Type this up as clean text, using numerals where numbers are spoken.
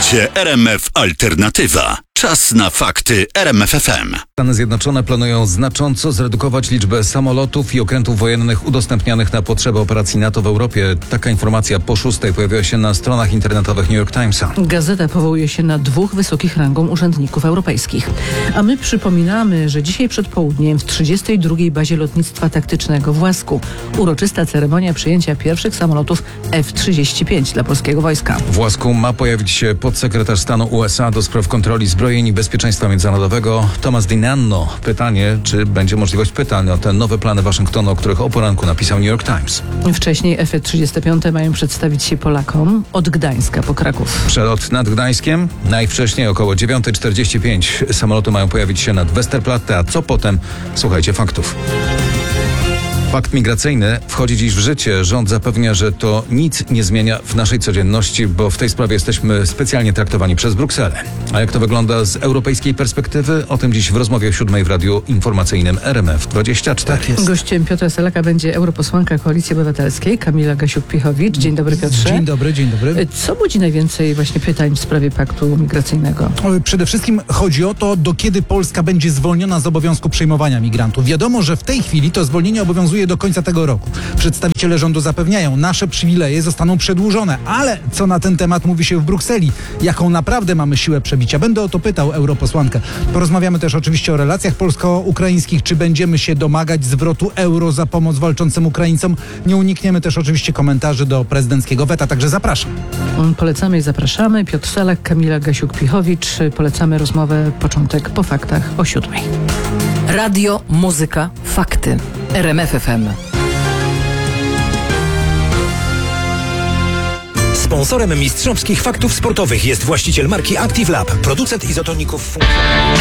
Radzie RMF Alternatywa. Czas na fakty RMF FM. Stany Zjednoczone planują znacząco zredukować liczbę samolotów i okrętów wojennych udostępnianych na potrzeby operacji NATO w Europie. Taka informacja po 6:00 pojawiła się na stronach internetowych New York Timesa. Gazeta powołuje się na 2 wysokich rangą urzędników europejskich. A my przypominamy, że dzisiaj przed południem w 32. bazie lotnictwa taktycznego w Łasku uroczysta ceremonia przyjęcia pierwszych samolotów F-35 dla polskiego wojska. W Łasku ma pojawić się podsekretarz stanu USA do spraw kontroli zbrojeń i bezpieczeństwa międzynarodowego Thomas DiNanno. Pytanie, czy będzie możliwość pytań o te nowe plany Waszyngtonu, o których o poranku napisał New York Times. Wcześniej F-35 mają przedstawić się Polakom od Gdańska po Kraków. Przelot nad Gdańskiem najwcześniej około 9:45. Samoloty mają pojawić się nad Westerplatte, a co potem? Słuchajcie faktów. Pakt migracyjny wchodzi dziś w życie. Rząd zapewnia, że to nic nie zmienia w naszej codzienności, bo w tej sprawie jesteśmy specjalnie traktowani przez Brukselę. A jak to wygląda z europejskiej perspektywy? O tym dziś w rozmowie o 7:00 w radiu informacyjnym RMF24. Tak jest. Gościem Piotra Selaka będzie europosłanka Koalicji Obywatelskiej Kamila Gasiuk-Pihowicz. Dzień dobry, Piotrze. Dzień dobry, dzień dobry. Co budzi najwięcej właśnie pytań w sprawie paktu migracyjnego? Przede wszystkim chodzi o to, do kiedy Polska będzie zwolniona z obowiązku przyjmowania migrantów. Wiadomo, że w tej chwili to zwolnienie obowiązuje do końca tego roku. Przedstawiciele rządu zapewniają, nasze przywileje zostaną przedłużone, ale co na ten temat mówi się w Brukseli? Jaką naprawdę mamy siłę przebicia? Będę o to pytał europosłankę. Porozmawiamy też oczywiście o relacjach polsko-ukraińskich, czy będziemy się domagać zwrotu euro za pomoc walczącym Ukraińcom. Nie unikniemy też oczywiście komentarzy do prezydenckiego weta, także zapraszam. Polecamy i zapraszamy. Piotr Selak, Kamila Gasiuk-Pihowicz. Polecamy rozmowę początek po faktach o 7:00. Radio, muzyka, fakty. RMF FM. Sponsorem mistrzowskich faktów sportowych jest właściciel marki Active Lab, producent izotoników funkcjonalnych.